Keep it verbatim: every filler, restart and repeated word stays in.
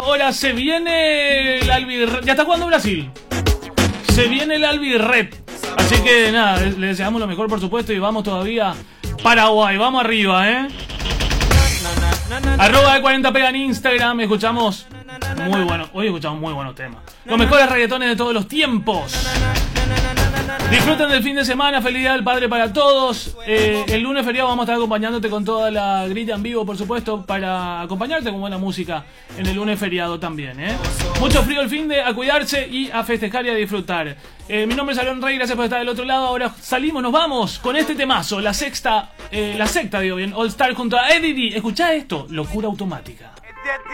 Ahora se viene el Albirret. Ya está jugando Brasil. Se viene el Albirret. Así que nada, le deseamos lo mejor por supuesto. Y vamos todavía Paraguay. Vamos arriba, eh. Arroba de cuarenta pega en Instagram. Escuchamos muy bueno. Hoy escuchamos muy buenos temas. Los mejores reggaetones de todos los tiempos. Disfruten del fin de semana, feliz día del padre para todos. Eh, el lunes feriado vamos a estar acompañándote con toda la grilla en vivo, por supuesto, para acompañarte con buena música en el lunes feriado también, ¿eh? Mucho frío el fin de, a cuidarse y a festejar y a disfrutar. Eh, mi nombre es Aaron Rey, gracias por estar del otro lado. Ahora salimos, nos vamos con este temazo, la sexta, eh, la secta, digo bien, All Star junto a Eddie D. Escuchá esto, locura automática.